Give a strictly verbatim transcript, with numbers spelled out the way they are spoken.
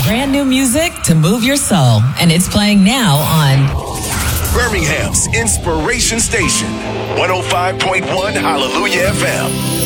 Brand new music to move your soul, and it's playing now on Birmingham's Inspiration Station, one oh five point one Hallelujah F M.